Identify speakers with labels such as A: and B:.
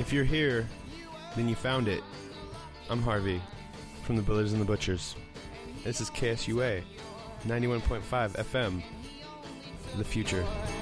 A: If you're here, then you found it. I'm Harvey from the Builders and the Butchers. This is KSUA 91.5 FM, the future.